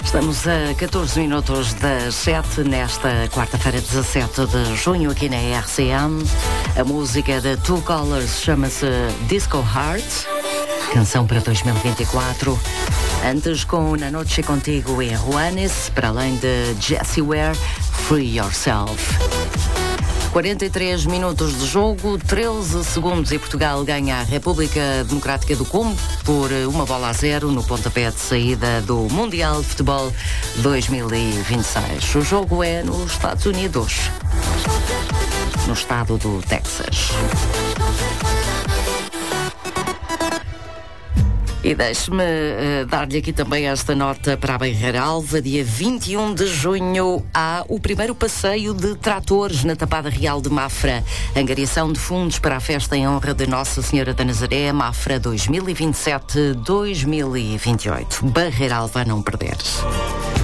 Estamos a 14 minutos das 7, nesta quarta-feira, 17 de junho, aqui na RCM. A música de Two Colors chama-se Disco Heart, canção para 2024. Antes, com Na Noche Contigo e Juanes, para além de Jessie Ware, Free Yourself. 43 minutos de jogo, 13 segundos e Portugal ganha a República Democrática do Congo por 1-0 no pontapé de saída do Mundial de Futebol 2026. O jogo é nos Estados Unidos, no estado do Texas. E deixe-me dar-lhe aqui também esta nota para a Beirralva. Dia 21 de junho há o primeiro passeio de tratores na Tapada Real de Mafra. Angariação de fundos para a festa em honra de Nossa Senhora da Nazaré, Mafra 2027-2028. Beirralva a não perder.